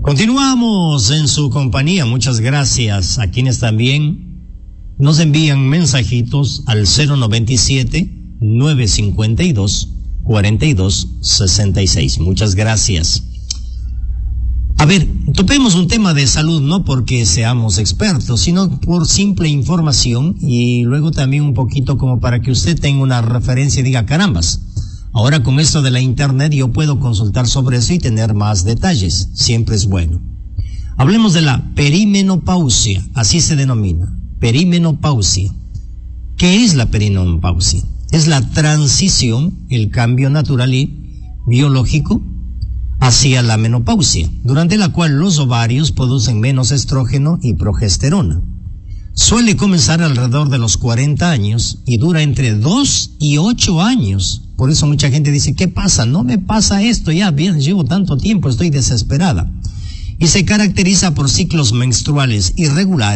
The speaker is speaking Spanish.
Continuamos en su compañía. Muchas gracias a quienes también nos envían mensajitos al 097-952-4266. Muchas gracias. A ver, topemos un tema de salud, no porque seamos expertos, sino por simple información y luego también un poquito como para que usted tenga una referencia y diga, carambas, ahora con esto de la internet yo puedo consultar sobre eso y tener más detalles. Siempre es bueno. Hablemos de la perimenopausia, así se denomina, perimenopausia. ¿Qué es la perimenopausia? Es la transición, el cambio natural y biológico hacia la menopausia, durante la cual los ovarios producen menos estrógeno y progesterona. Suele comenzar alrededor de los 40 años y dura entre 2 y 8 años. Por eso mucha gente dice, ¿qué pasa? No me pasa esto, ya bien, llevo tanto tiempo, estoy desesperada. Y se caracteriza por ciclos menstruales irregulares